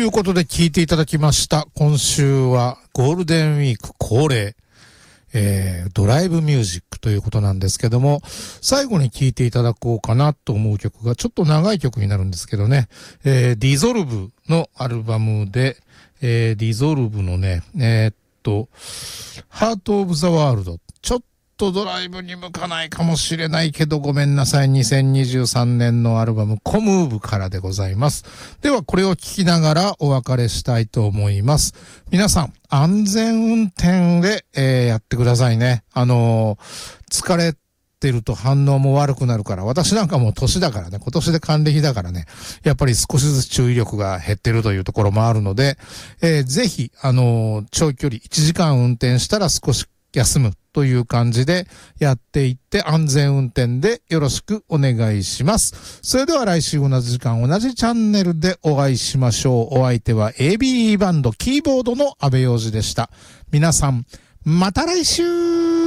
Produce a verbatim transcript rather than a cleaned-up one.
いうことで聞いていただきました。今週はゴールデンウィーク恒例、えー、ドライブミュージックということなんですけども、最後に聴いていただこうかなと思う曲がちょっと長い曲になるんですけどね、えー、ディゾルブのアルバムで、えー、ディゾルブのね、えー、っと、ハートオブザワールド。ちょっとドライブに向かないかもしれないけどごめんなさい。にせんにじゅうさんねんのアルバムコムーブからでございます。ではこれを聴きながらお別れしたいと思います。皆さん安全運転で、えー、やってくださいね。あのー、疲れてると反応も悪くなるから、私なんかもう年だからね、今年で還暦だからね、やっぱり少しずつ注意力が減ってるというところもあるので、えー、ぜひ、あのー、長距離いちじかん運転したら少し休むという感じでやっていって安全運転でよろしくお願いします。それでは来週同じ時間同じチャンネルでお会いしましょう。お相手は エービーイー バンドキーボードの阿部洋二でした。皆さんまた来週。